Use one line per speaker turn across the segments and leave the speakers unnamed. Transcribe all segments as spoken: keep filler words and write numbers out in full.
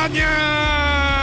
España.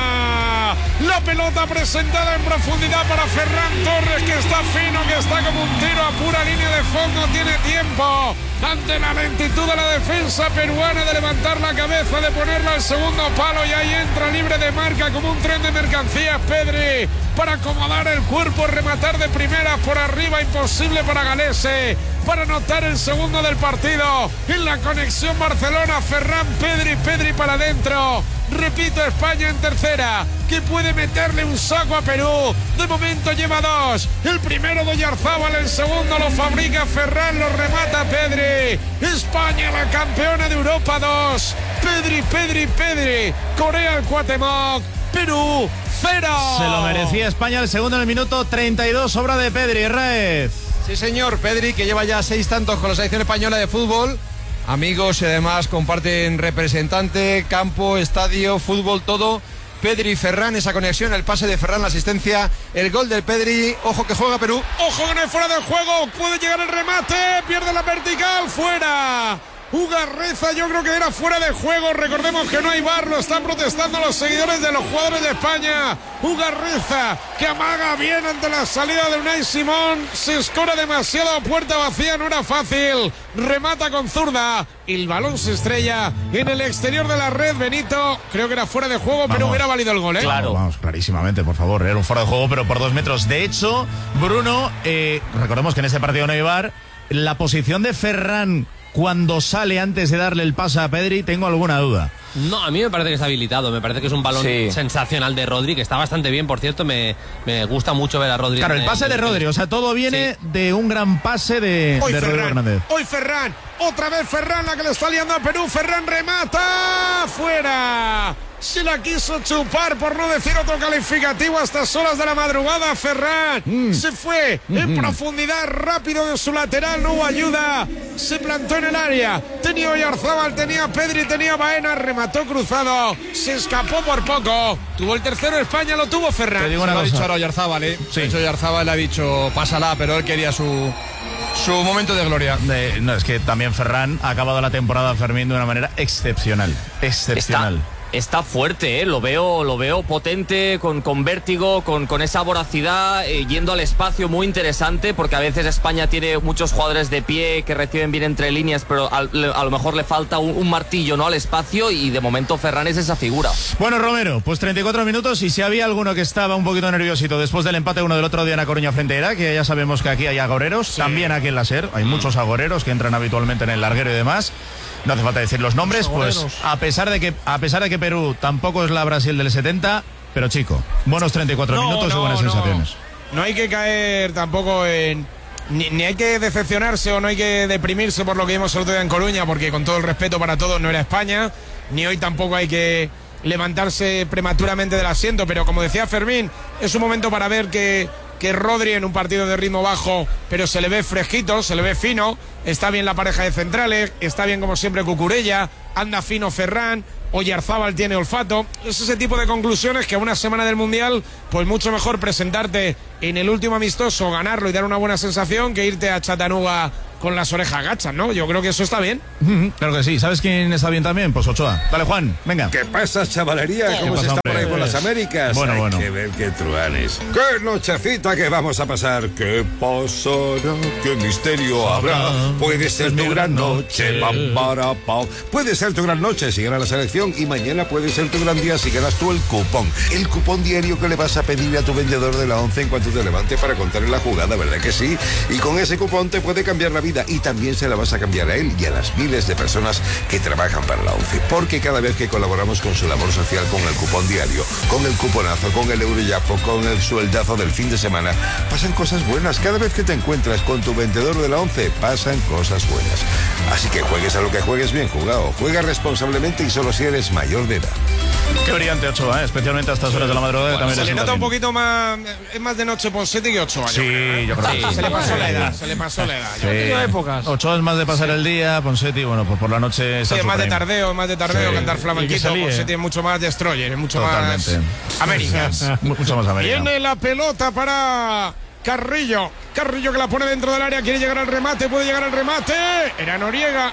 La pelota presentada en profundidad para Ferran Torres, que está fino, que está como un tiro a pura línea de fondo. Tiene tiempo ante la lentitud de la defensa peruana de levantar la cabeza, de ponerla al segundo palo, y ahí entra libre de marca como un tren de mercancías Pedri para acomodar el cuerpo, rematar de primeras por arriba, imposible para Galese, para anotar el segundo del partido. En la conexión Barcelona, Ferran, Pedri, Pedri para adentro. Repito, España en tercera, que puede meterle un saco a Perú. De momento lleva dos. El primero de Oyarzábal, el segundo lo fabrica Ferran, lo remata Pedri. España, la campeona de Europa, dos. Pedri, Pedri, Pedri. Corea, el Cuauhtémoc. Perú, cero.
Se lo merecía España, el segundo en el minuto treinta y dos, obra de Pedri. Rez.
Sí, señor, Pedri, que lleva ya seis tantos con la selección española de fútbol. Amigos y además comparten representante, campo, estadio, fútbol, todo. Pedri y Ferran, esa conexión, el pase de Ferran, la asistencia, el gol del Pedri. Ojo que juega Perú.
Ojo que no es fuera del juego, puede llegar el remate, pierde la vertical, fuera. Ugarreza, yo creo que era fuera de juego. Recordemos que no hay V A R, lo están protestando los seguidores de los jugadores de España. Ugarreza, que amaga bien ante la salida de Unai Simón. Se escora demasiado a puerta vacía, no era fácil. Remata con zurda. El balón se estrella en el exterior de la red. Benito, creo que era fuera de juego, vamos, pero hubiera valido el gol, ¿eh?
Claro, vamos, clarísimamente, por favor. Era un fuera de juego, pero por dos metros. De hecho, Bruno, eh, recordemos que en ese partido no hay V A R. La posición de Ferran cuando sale antes de darle el pase a Pedri, tengo alguna duda.
No, a mí me parece que está habilitado. Me parece que es un balón sí. sensacional de Rodri, que está bastante bien, por cierto. Me, me gusta mucho ver a Rodri.
Claro, el pase de Rodri, o sea, todo viene sí. de un gran pase de,
hoy
de
Ferran,
Rodri Hernández.
Hoy Ferran, otra vez Ferran, la que le está liando a Perú. Ferran remata, fuera. Se la quiso chupar, por no decir otro calificativo, a estas horas de la madrugada. Ferran mm. se fue mm-hmm. en profundidad, rápido de su lateral, no hubo ayuda. Se plantó en el área. Tenía Oyarzábal, tenía Pedri, tenía Baena, remató cruzado. Se escapó por poco. Tuvo el tercero España, lo tuvo Ferran.
Te digo una cosa. Lo ha dicho ahora Oyarzábal, ¿eh? Sí. De hecho, Oyarzábal le ha dicho, pásala, pero él quería su... su momento de gloria.
De, no, es que también Ferran ha acabado la temporada, Fermín, de una manera excepcional. Excepcional.
Está, está fuerte, ¿eh? Lo veo, lo veo potente, con, con vértigo, con, con esa voracidad, eh, yendo al espacio, muy interesante, porque a veces España tiene muchos jugadores de pie que reciben bien entre líneas, pero a, a lo mejor le falta un, un martillo, ¿no?, al espacio, y de momento Ferran es esa figura.
Bueno, Romero, pues treinta y cuatro minutos, y si había alguno que estaba un poquito nerviosito después del empate uno del otro día en la Coruña frente a Irak, que ya sabemos que aquí hay agoreros, sí. también aquí en la SER hay muchos agoreros que entran habitualmente en el larguero y demás. No hace falta decir los nombres, pues a pesar de que a pesar de que Perú tampoco es la Brasil del setenta, pero chico, buenos treinta y cuatro no, minutos no, y buenas no. sensaciones.
No hay que caer tampoco en... Ni, ni hay que decepcionarse o no hay que deprimirse por lo que vimos el otro día en Coruña, porque con todo el respeto para todos no era España, ni hoy tampoco hay que levantarse prematuramente del asiento, pero como decía Fermín, es un momento para ver que... que Rodri en un partido de ritmo bajo, pero se le ve fresquito, se le ve fino, está bien la pareja de centrales, está bien como siempre Cucurella, anda fino Ferran, Oyarzábal tiene olfato. Es ese tipo de conclusiones que a una semana del Mundial, pues mucho mejor presentarte en el último amistoso, ganarlo y dar una buena sensación, que irte a Chattanooga con las orejas gachas, ¿no? Yo creo que eso está bien.
Mm-hmm, claro que sí. ¿Sabes quién está bien también? Pues Ochoa. Dale, Juan, venga.
¿Qué pasa, chavalería? ¿Cómo se está por ahí por las Américas?
Bueno,
Hay
bueno.
que ver qué truanes. ¡Qué nochecita que vamos a pasar! ¿Qué pasará? ¿Qué misterio habrá? Puede ser tu gran noche. Pam, para, pam. Puede ser tu gran noche si gana la selección, y mañana puede ser tu gran día si ganas tú el cupón. El cupón diario que le vas a pedir a tu vendedor de la once en cuanto te levante para contarle la jugada, ¿verdad que sí? Y con ese cupón te puede cambiar la vida, y también se la vas a cambiar a él y a las miles de personas que trabajan para la once, porque cada vez que colaboramos con su labor social, con el cupón diario, con el cuponazo, con el euroyapo, con el sueldazo del fin de semana, pasan cosas buenas. Cada vez que te encuentras con tu vendedor de la once, pasan cosas buenas. Así que juegues a lo que juegues, bien jugado, juega responsablemente y solo si eres mayor de edad.
Qué brillante Ochoa, ¿eh? Especialmente a estas horas de la madrugada.
Bueno,
también
se le nota un poquito más, es más de noche Ponseti que Ochoa.
Sí, yo creo, ¿eh? yo creo
sí,
que sí.
Se le pasó la edad, se le pasó la edad.
Sí.
épocas.
Ochoa es más de pasar sí. el día, Ponseti, bueno, pues por la noche...
Sí, es más de tardeo, más de tardeo, sí. cantar flamenquito. Ponseti es mucho más destroyer, es mucho
Totalmente.
más Américas.
mucho más América.
Viene la pelota para Carrillo. Carrillo que la pone dentro del área, quiere llegar al remate, puede llegar al remate. Era Noriega.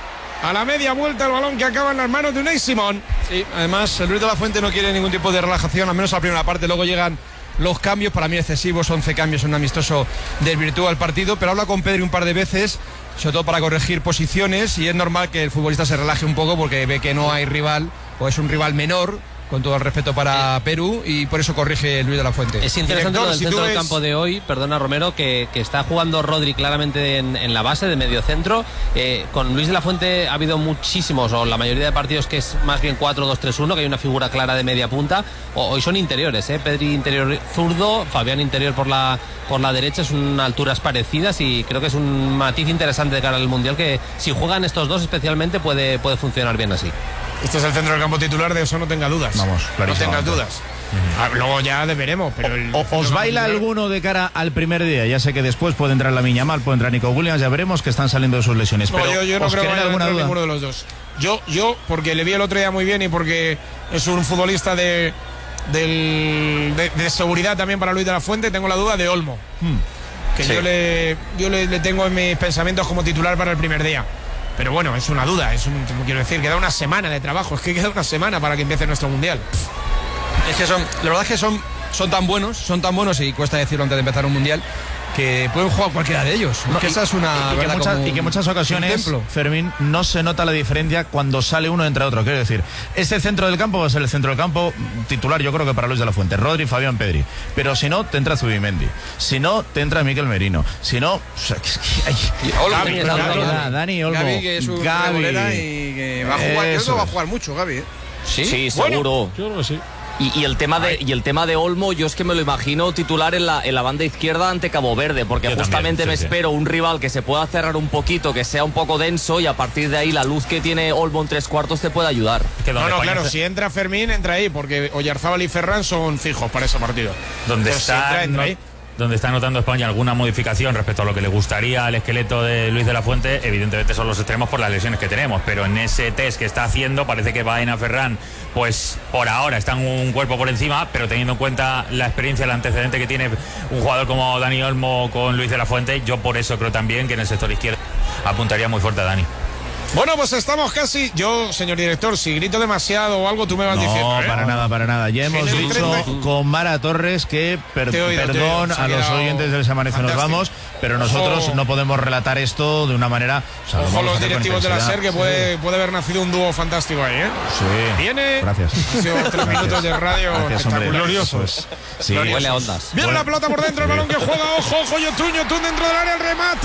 A la media vuelta el balón que acaba en las manos de Unai Simón. Sí, además el Luis de la Fuente no quiere ningún tipo de relajación, al menos a la primera parte. Luego llegan los cambios, para mí excesivos, once cambios en un amistoso desvirtúa el partido, pero habla con Pedri un par de veces, sobre todo para corregir posiciones, y es normal que el futbolista se relaje un poco porque ve que no hay rival, o es un rival menor, con todo el respeto para Perú, y por eso corrige Luis de la Fuente.
Es interesante
Director,
lo del
si
centro
tú
del
ves...
campo de hoy, perdona Romero, que, que está jugando Rodri claramente en, en la base de medio centro. Eh, con Luis de la Fuente ha habido muchísimos, o la mayoría de partidos que es más bien cuatro dos tres uno, que hay una figura clara de media punta. O, hoy son interiores, ¿eh? Pedri interior zurdo, Fabián interior por la, por la derecha, son alturas parecidas y creo que es un matiz interesante de cara al Mundial, que si juegan estos dos especialmente puede, puede funcionar bien así.
Este es el centro del campo titular, de eso no tenga dudas.
Vamos,
no tengas dudas. Uh-huh. Ah, luego ya veremos, pero el
o, ¿Os baila titular... alguno de cara al primer día? Ya sé que después puede entrar la Miñamal, puede entrar Nico Williams, ya veremos que están saliendo de sus lesiones.
No,
pero
yo, yo no
¿os
creo que vaya
alguna
a
duda?
Ninguno de los dos. Yo, yo, porque le vi el otro día muy bien y porque es un futbolista de, del, de, de seguridad también para Luis de la Fuente, tengo la duda de Olmo. Hmm. Que sí. yo, le, yo le, le tengo en mis pensamientos como titular para el primer día. Pero bueno, es una duda, es un, quiero decir, queda una semana de trabajo, es que queda una semana para que empiece nuestro Mundial. Es que son, la verdad es que son, son tan buenos, son tan buenos, y cuesta decirlo antes de empezar un Mundial, que pueden jugar cualquiera de ellos. No, que y, esa es una
y, y, que muchas, y que muchas ocasiones, Fermín, no se nota la diferencia cuando sale uno entre otro. Quiero decir, este centro del campo va a ser el centro del campo titular, yo creo que para Luis de la Fuente, Rodri, Fabián, Pedri. Pero si no, te entra Zubimendi. Si no, te entra Mikel Merino. Si no, o sea, es que hay...
y Olmo, Gavi, Gavi,
Gavi, Dani Olmo,
Gavi, que es un Gavi, y que va a jugar, creo que va a jugar mucho, Gavi. ¿eh?
Sí, sí, seguro.
Bueno, yo creo que sí.
Y, y el tema de y el tema de Olmo, yo es que me lo imagino titular en la, en la banda izquierda ante Cabo Verde, porque yo justamente también, sí, me sí. espero un rival que se pueda cerrar un poquito, que sea un poco denso, y a partir de ahí la luz que tiene Olmo en tres cuartos te puede ayudar.
No, no, claro, si entra Fermín, entra ahí, porque Oyarzábal y Ferran son fijos para ese partido.
Donde Entonces, está, si entra, entra no, ahí. Donde está notando España alguna modificación respecto a lo que le gustaría al esqueleto de Luis de la Fuente, evidentemente son los extremos por las lesiones que tenemos, pero en ese test que está haciendo parece que Baena, Ferran, pues por ahora están un cuerpo por encima, pero teniendo en cuenta la experiencia, el antecedente que tiene un jugador como Dani Olmo con Luis de la Fuente, yo por eso creo también que en el sector izquierdo apuntaría muy fuerte a Dani.
Bueno, pues estamos casi. Yo, señor director, si grito demasiado o algo, tú me vas
no,
diciendo.
No, ¿eh? para nada, para nada. Ya hemos dicho treinta... con Mara Torres que, per oído, perdón a los oyentes del Se Amanece Nos Vamos, pero nosotros Ojo. no podemos relatar esto de una manera.
O sea, Ojo los directivos de la SER, que puede, puede haber nacido un dúo fantástico ahí, ¿eh?
Sí.
Viene.
Gracias.
Ha sido tres minutos de radio
gloriosos.
Sí. Huele a ondas.
Viene bueno. la pelota por dentro, el balón que juega. Ojo, ojo, Yotun, Yotun dentro del área, el remate.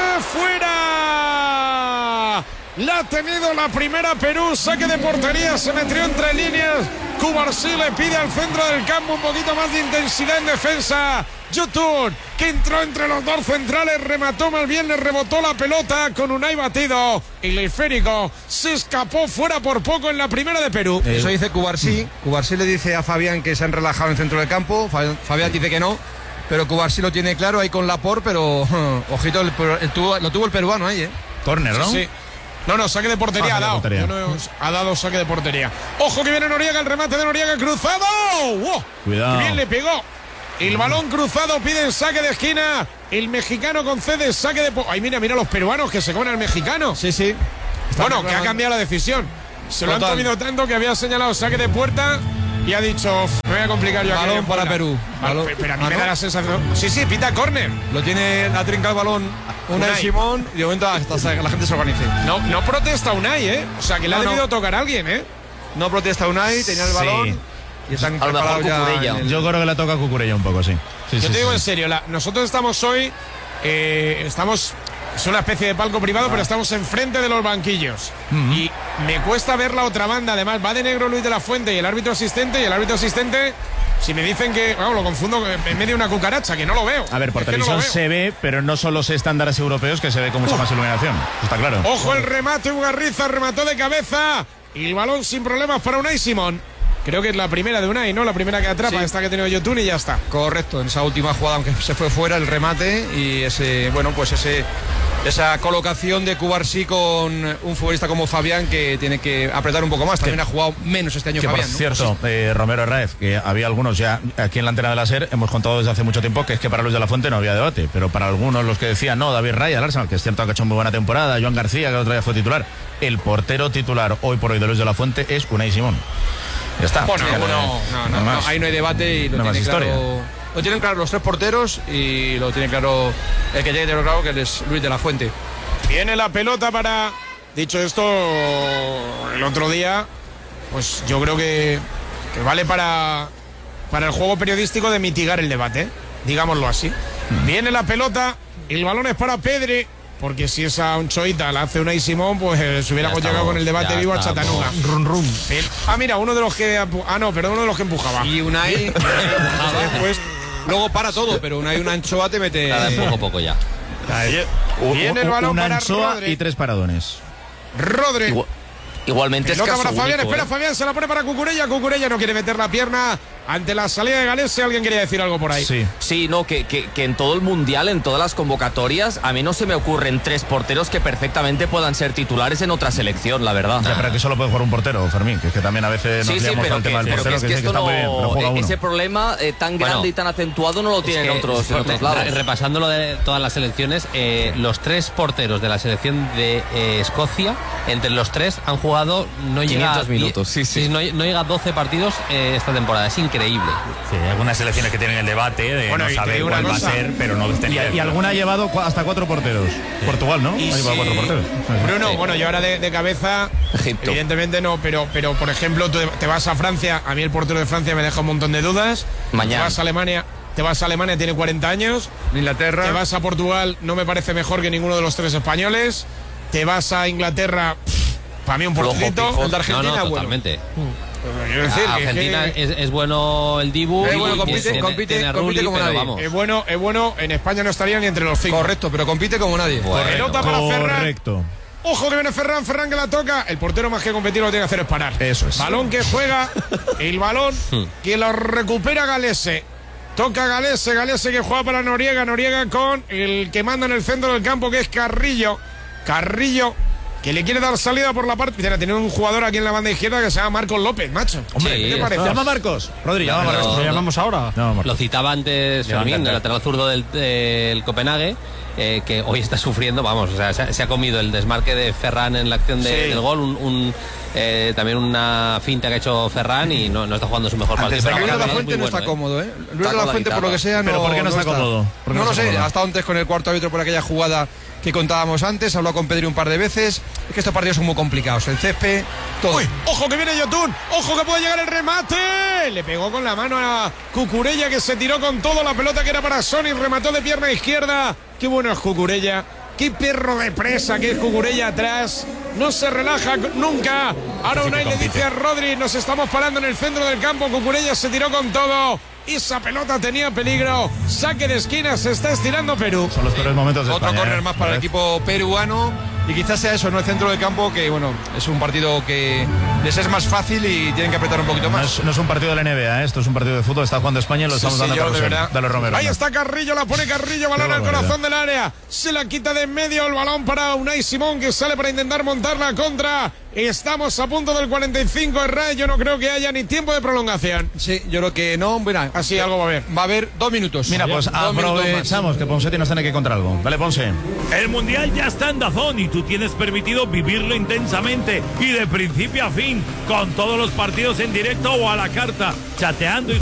¡Fuera! La ha tenido la primera Perú, saque de portería, se metió entre líneas. Cubarsí le pide al centro del campo un poquito más de intensidad en defensa. Yotun, que entró entre los dos centrales, remató más bien, le rebotó la pelota con Unai batido. Y el esférico se escapó fuera por poco en la primera de Perú.
Eh, Eso dice Cubarsí. Cubarsí le dice a Fabián que se han relajado en el centro del campo. Fabián dice que no. Pero Cubarsí lo tiene claro ahí con Laporte, pero ojito, el, el, tuvo, lo tuvo el peruano ahí, ¿eh?
Córner, ¿no?
Sí. sí. No, no, saque de portería ah, ha dado. Portería. No, ha dado saque de portería. Ojo que viene Noriega, el remate de Noriega cruzado. ¡Wow!
Cuidado.
Qué bien le pegó. El balón cruzado, piden saque de esquina. El mexicano concede saque de... Ay, mira, mira los peruanos que se comen al mexicano.
Sí, sí.
Está bueno, que ha cambiado la decisión. Se Total. lo han comido tanto que había señalado saque de puerta y ha dicho, me voy a complicar yo aquí.
Balón para Perú.
Balón. Pero a mí me da la sensación... Sí, sí, pita córner.
Lo tiene, la trinca el balón Unai Simón y de momento hasta la gente se organice.
No, no protesta Unai, ¿eh? O sea, que le no, ha debido no. tocar a alguien, ¿eh?
No protesta Unai, tenía el balón... Sí.
Y están a lo mejor Cucurella.
El... Yo creo que la toca a Cucurella un poco, sí. sí
Yo
sí,
te digo
sí.
en serio, la, nosotros estamos hoy, eh, estamos, es una especie de palco privado, ah. pero estamos enfrente de los banquillos. Uh-huh. Y me cuesta ver la otra banda, además va de negro Luis de la Fuente y el árbitro asistente, y el árbitro asistente, si me dicen que, vamos, lo confundo en medio de una cucaracha, que no lo veo.
A ver, por es televisión no se ve, pero no son los estándares europeos que se ve con mucha uh. más iluminación. Está claro.
Ojo el remate, Ugarriza remató de cabeza, y el balón sin problemas para Unai Simón. Creo que es la primera de Unai, ¿no? La primera que atrapa, sí. Esta que ha tenido Yotun y ya está.
Correcto, en esa última jugada, aunque se fue fuera el remate y ese, bueno, pues ese
esa colocación de Cubarsí con un futbolista como Fabián, que tiene que apretar un poco más. También ha jugado menos este año
Que,
Fabián,
por
¿no?
cierto, eh, Romero Herráez, que había algunos ya aquí en la antena de la SER, hemos contado desde hace mucho tiempo que es que para Luis de la Fuente no había debate, pero para algunos los que decían, no, David Raya, el Arsenal, que es cierto que ha hecho muy buena temporada, Joan García, que el otro día fue titular, el portero titular hoy por hoy de Luis de la Fuente es Unai Simón. Ya está.
Bueno,
Ya
no,
no-
no, no, no, ahí no hay debate y lo
no más
tiene
historia.
claro. Lo tienen claro los tres porteros y lo tiene claro el que tiene claro que él es Luis de la Fuente.
Viene la pelota para... Dicho esto, el otro día, pues yo creo que, que vale para, para el juego periodístico de mitigar el debate, digámoslo así. Viene la pelota, el balón es para Pedri, porque si esa Onchoita la hace Unai Simón, pues eh, se hubiéramos
Ya
llegado
estamos,
con el debate
ya
vivo a
estamos.
Chattanooga. Rum, rum. El- ah, mira, uno de los que... apu- Ah, no, perdón, uno de los que empujaba.
Y Unai después luego para todo, pero Unai una anchoa te mete.
Nada, poco a poco ya.
Viene el balón
Una
para
anchoa
Rodri.
y tres paradones.
Rodri.
Igual- igualmente es
Pelota
caso
para Fabián,
único,
espera
¿eh?
Fabián, se la pone para Cucurella. Cucurella no quiere meter la pierna ante la salida de Galese. Alguien quería decir algo por ahí.
Sí.
Sí, no, que, que, que en todo el mundial, en todas las convocatorias, a mí no se me ocurren tres porteros que perfectamente puedan ser titulares en otra selección, la verdad.
Ya, pero que solo puede jugar un portero, Fermín, que es que también a veces nos
Sí, sí,
liamos
pero
con el
que,
tema del
pero que
portero,
es
que,
que
sí que
esto
está muy bien, pero juega
no,
uno.
ese problema eh, tan grande
Bueno,
y tan acentuado no lo tienen
Es que,
otros, en
re-
otros lados.
re- repasando lo de todas las selecciones, eh, los tres porteros de la selección de eh, Escocia, entre los tres han jugado no llega
quinientos
a
minutos,
die-
sí, sí.
no, no llega a doce partidos eh, esta temporada. Es increíble.
Sí, hay algunas selecciones que tienen el debate de
Bueno, y
no
te
saber
digo una
cuál va a
cosa.
ser, pero no este
Y,
nivel.
y alguna ha llevado cua- hasta cuatro porteros. Portugal, ¿no?
Y
ha llevado
si-
cuatro porteros.
Bruno,
Sí.
bueno, yo ahora de, de cabeza,
Egipto.
evidentemente no, pero, pero por ejemplo, tú te vas a Francia, a mí el portero de Francia me deja un montón de dudas.
Mañana.
Te vas a Alemania, te vas a Alemania, tiene cuarenta años.
Inglaterra.
Te vas a Portugal, no me parece mejor que ninguno de los tres españoles. Te vas a Inglaterra, para mí un
Flojo,
porterito.
pijo.
El de
No,
Argentina,
no,
bueno.
totalmente.
Quiero decir, que-
Argentina
que-
es, es bueno el Dibu.
Es
y-
bueno,
y
compite-
tiene-
compite-
tiene a
compite
Rulli,
como
pero
nadie.
vamos.
es bueno, es bueno, en España no estaría ni entre los cinco.
Correcto, pero compite como nadie.
Bueno.
Pelota para Ferran.
Correcto.
Ojo que viene Ferran, Ferran que la toca. El portero más que competir lo que tiene que hacer es parar.
Eso es.
Balón que juega, el balón que lo recupera Galese. Toca Galese, Galese que juega para Noriega, Noriega con el que manda en el centro del campo que es Carrillo. Carrillo que le quiere dar salida por la parte. Tiene un jugador aquí en la banda izquierda que se llama Marcos López, macho.
Hombre,
Sí,
¿qué te
está.
parece? Llama a Marcos. Rodri, llama a
Pero-
Marcos.
¿Lo
llamamos ahora?
Llama a Marcos.
Lo citaba antes
Levántate.
Fermín, el lateral zurdo del, del Copenhague, eh, que hoy está sufriendo, vamos, o sea, se, ha- se ha comido el desmarque de Ferran en la acción de-
Sí.
del gol, un, un, eh, también una finta que ha hecho Ferran y no, no está jugando su mejor
Antes
partido.
de
Luis
Pero
de la
es muy
Fuente no
bueno,
está
¿eh?
cómodo, ¿eh? Luis
Está
de la
con la
Fuente, por lo que sea, no.
Pero ¿por qué no está cómodo? ¿Por qué
No
no
lo
está
sé,
cómodo?
ha estado antes con el cuarto árbitro por aquella jugada que contábamos antes, habló con Pedri un par de veces. Es que estos partidos son muy complicados. El césped, todo.
Uy, ojo que viene Yotun, ojo que puede llegar el remate. Le pegó con la mano a Cucurella que se tiró con todo la pelota que era para Sony, remató de pierna izquierda. Qué bueno es Cucurella, qué perro de presa que es Cucurella atrás. No se relaja nunca. Ahora
sí que
Unai le
compite.
dice a Rodri, nos estamos parando en el centro del campo. Cucurella se tiró con todo. Esa pelota tenía peligro. Saque de esquina, se está estirando Perú.
Son los peores momentos de
Otro
España,
córner
¿eh?
más para el
¿Ves?
equipo peruano. Y quizás sea eso, no el centro del campo, que bueno, es un partido que les es más fácil y tienen que apretar un poquito
No
más.
es, no es un partido de la N B A, ¿eh? Esto es un partido de fútbol. Está jugando España y lo
Sí,
estamos dando a
señor, de
carrusel.
verdad.
Dale, Romero.
Ahí
anda.
está Carrillo, la pone Carrillo, balón
Qué
al
barbaridad.
corazón del área. Se la quita de en medio el balón para Unai Simón que sale para intentar montar la contra. Estamos a punto del cuarenta y cinco de Ray. Yo no creo que haya ni tiempo de prolongación.
Sí, yo creo que no. Mira,
Así algo va a haber.
va a haber dos minutos.
Mira, pues
Dos minutos más.
aprovechamos que Ponsetti nos tiene que contar algo. Dale, Ponce.
El Mundial ya está en Dazón y tú tienes permitido vivirlo intensamente y de principio a fin, con todos los partidos en directo o a la carta, chateando y